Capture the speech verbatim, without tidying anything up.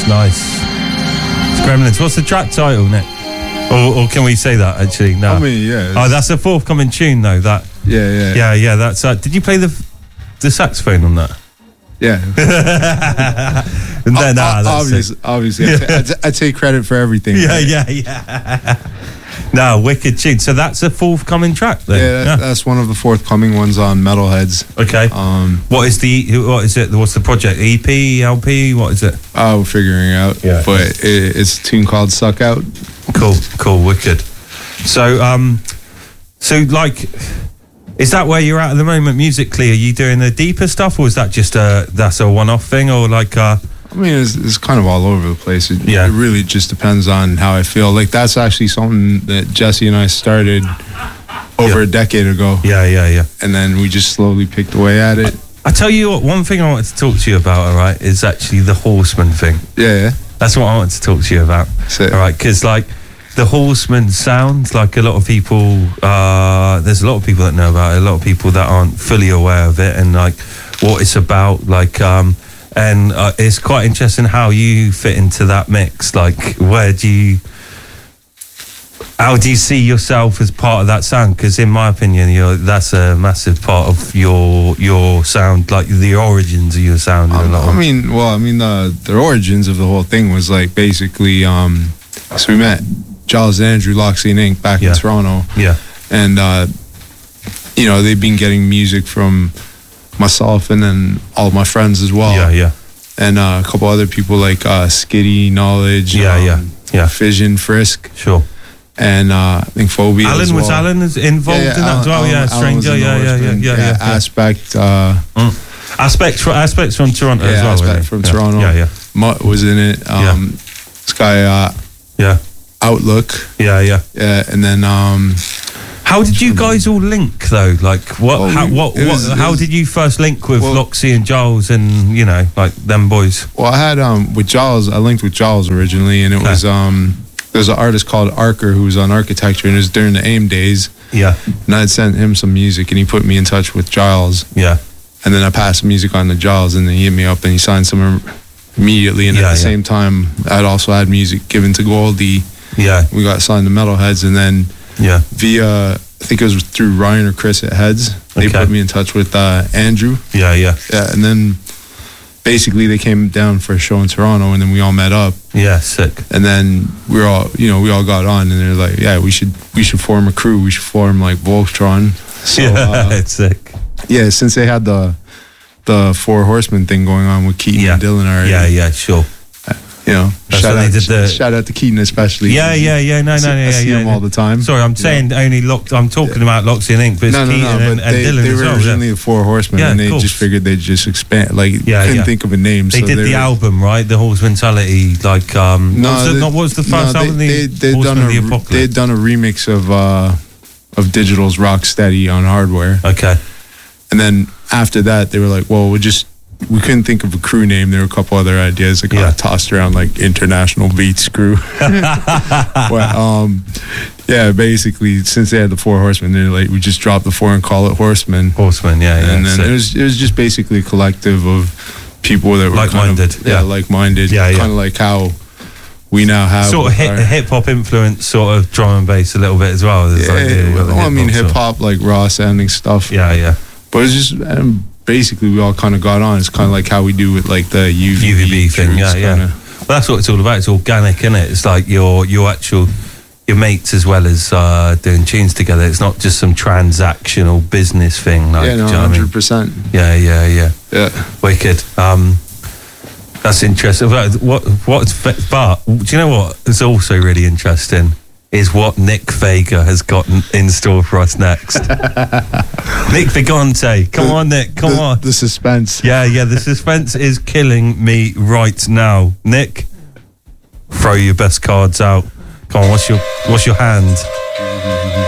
Nice. It's Gremlins. What's the track title, Nick? Or, or can we say that, actually? No. I mean, yeah. Oh, that's a forthcoming tune, though, that. Yeah, yeah. Yeah, yeah, that's... Uh, did you play the the saxophone on that? Yeah. And then, o- nah, that's obviously, it. obviously. I, t- I, t- I take credit for everything. Yeah, right? yeah, yeah. No, wicked tune. So that's a forthcoming track, then? Yeah, that, that's one of the forthcoming ones on Metalheads. Okay. Um, What is the... What is it? What's the project? E P, L P? What is it? oh, we're figuring it out. Yeah. But it, it's a tune called Suck Out. Cool, cool, wicked. So, um, so like, is that where you're at at the moment musically? Are you doing the deeper stuff, or is that just a that's a one-off thing, or like, uh, I mean, it's, it's kind of all over the place. It, Yeah. it really just depends on how I feel. Like, that's actually something that Jesse and I started over Yeah. a decade ago. yeah, yeah, yeah. And then we just slowly picked away at it. I tell you what, one thing I wanted to talk to you about, all right, is actually the Horseman thing. Yeah, yeah. That's what I wanted to talk to you about. That's it. All right, because like the Horseman sound, like a lot of people, uh, there's a lot of people that know about it, a lot of people that aren't fully aware of it, and like what it's about, like, um, and uh, it's quite interesting how you fit into that mix. Like, where do you, how do you see yourself as part of that sound? Because in my opinion, you're, that's a massive part of your your sound, like the origins of your sound. in a Um, lot I of- mean, well, I mean, the the origins of the whole thing was like basically, um, so we met Giles and Andrew, Loxy and Ink back Yeah. in Toronto, yeah, and uh, you know, they've been getting music from myself and then all of my friends as well, yeah, yeah, and uh, a couple other people like uh, Skitty, Knowledge, Yeah, um, yeah, yeah. Fission, Frisk, sure. and uh, I think Phobia. Alan as was well. Alan is involved Yeah, yeah, in that Alan- as well. Alan- yeah, Alan was Stranger. in the Yeah, yeah, yeah, Horseman. yeah, yeah, yeah. Aspect. Uh, Mm. Aspects, fr- aspects from Toronto yeah, as well. Aspect really. from yeah. Toronto. Yeah, yeah, Mutt was in it. Um, This guy uh, yeah, Outlook. yeah, yeah. Yeah, and then um, How did you guys all link though? Like, what? Well, how, we- what? it what was- it how was- did you first link with well- Loxy and Giles and you know, like them boys? well, I had um with Giles. I linked with Giles originally, and it Okay. was um there's an artist called Arker who was on architecture, and it was during the AIM days. Yeah, And I had sent him some music, and he put me in touch with Giles, yeah, and then I passed the music on to Giles, and then he hit me up and he signed some immediately. And Yeah, at the yeah. same time, I'd also had music given to Goldie. yeah, We got signed to Metalheads, and then yeah. via I think it was through Ryan or Chris at Heads, they Okay. put me in touch with uh, Andrew. Yeah, yeah, Yeah, and then basically they came down for a show in Toronto, and then we all met up, yeah. Sick. and then we were all, you know, we all got on, and they're like, yeah, we should we should form a crew, we should form like Voltron. So yeah, uh, it's sick. yeah, since they had the the Four Horsemen thing going on with Keaton Yeah, and Dylan already, yeah, yeah. Sure. you know, That's shout when they out, did the- shout out to Keaton especially. Yeah, yeah, yeah. No, no, I see, no, I yeah, see yeah. him all the time. Sorry, I'm you saying know. only Lox. I'm talking about Loxy and Ink, but it's No, no, Keaton no, and, but and they, Dylan they as were well. originally Yeah. the Four Horsemen, Yeah, and of they course. just figured they'd just expand. Like, Yeah, couldn't yeah. think of a name. They so did they the were- album, right? The Horse Mentality, like um, No, what was the, they- not what was the first no, album? They, the they, they'd Horsemen done of the a, Apocalypse. they'd done a remix of uh, of Digital's Rocksteady on Hardware, Okay. and then after that, they were like, "Well, we just we couldn't think of a crew name. There were a couple other ideas that got Yeah. tossed around, like International Beats Crew." But um, yeah, basically, since they had the Four Horsemen, they're like, "We just drop the four and call it Horsemen." Horseman, yeah, yeah. and then sick. it was it was just basically a collective of people that were Like-minded, kind of, yeah. yeah, like-minded, Yeah, yeah. kind of like how we now have sort of with hip, our- hip hop influence, sort of drum and bass a little bit as well. There's Yeah, like the- the well, I mean sort hip of- hop, like raw sounding stuff. Yeah, yeah. But it's just um, basically we all kind of got on. It's kind of like how we do with like the U V B, U V B thing, yeah, troops, yeah. kinda. Well, that's what it's all about. It's organic, isn't it? It's like your your actual your mates as well as uh, doing tunes together. It's not just some transactional business thing. Like, Yeah, no, do you know what I mean? hundred percent. Yeah, yeah, yeah. Yeah, Wicked. Um, that's interesting. But what what's but do you know what is also really interesting is what Nick Vega has got in, in store for us next. Nick Vigante, come The- on, Nick, come the, on. the suspense. Yeah, yeah. The suspense is killing me right now. Nick, throw your best cards out. Come on, what's your what's your hand?